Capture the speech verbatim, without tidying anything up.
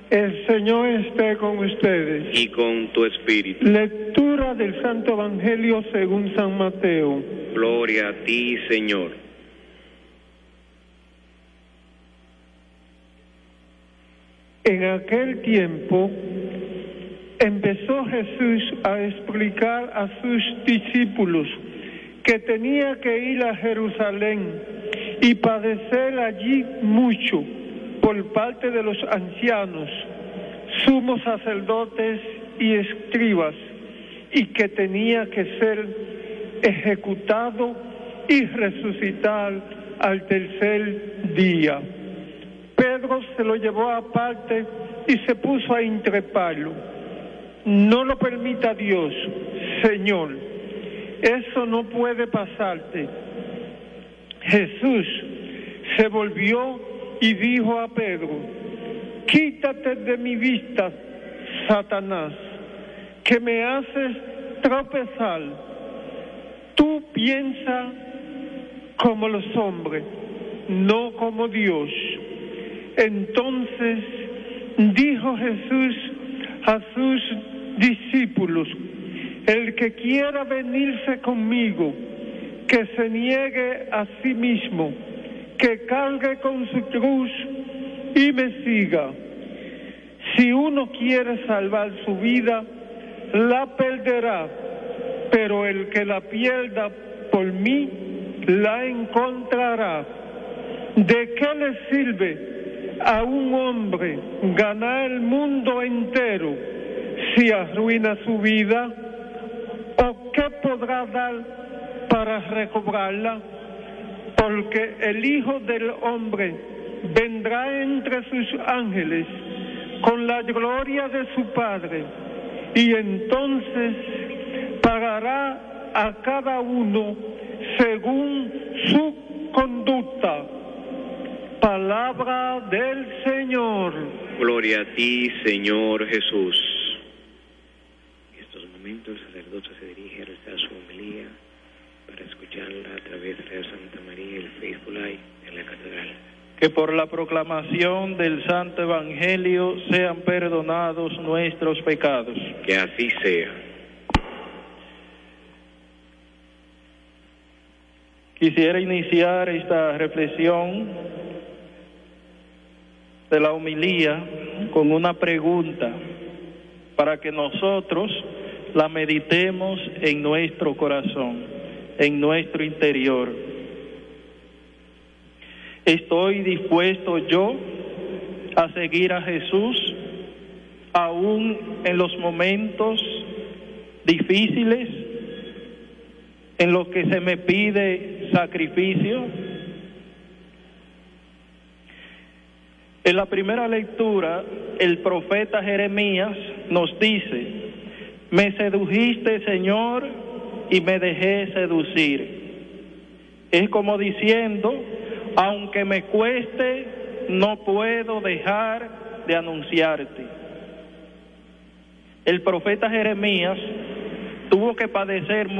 El Señor esté con ustedes. Y con tu espíritu. Lectura del Santo Evangelio según San Mateo. Gloria a ti, Señor. En aquel tiempo empezó Jesús a explicar a sus discípulos que tenía que ir a Jerusalén y padecer allí mucho por parte de los ancianos, sumos sacerdotes y escribas, y que tenía que ser ejecutado y resucitar al tercer día. Pedro se lo llevó aparte y se puso a increparlo. No lo permita Dios, Señor, eso no puede pasarte. Jesús se volvió y dijo a Pedro: quítate de mi vista, Satanás, que me haces tropezar. Tú piensas como los hombres, no como Dios. Entonces dijo Jesús a sus discípulos: el que quiera venirse conmigo, que se niegue a sí mismo, que cargue con su cruz y me siga. Si uno quiere salvar su vida, la perderá, pero el que la pierda por mí, la encontrará. ¿De qué le sirve a un hombre ganar el mundo entero si arruina su vida? ¿O qué podrá dar para recobrarla? Porque el Hijo del Hombre vendrá entre sus ángeles con la gloria de su Padre, y entonces pagará a cada uno según su conducta. Palabra del Señor. Gloria a ti, Señor Jesús. En estos momentos el sacerdote se dirige a rezar su homilía para escucharla a través de la Santa María y el Facebook Live en la Catedral. Que por la proclamación del Santo Evangelio sean perdonados nuestros pecados. Que así sea. Quisiera iniciar esta reflexión de la homilía con una pregunta para que nosotros la meditemos en nuestro corazón, en nuestro interior. ¿Estoy dispuesto yo a seguir a Jesús aún en los momentos difíciles en los que se me pide sacrificio? En la primera lectura, el profeta Jeremías nos dice: me sedujiste, Señor, y me dejé seducir. Es como diciendo: aunque me cueste, no puedo dejar de anunciarte. El profeta Jeremías tuvo que padecer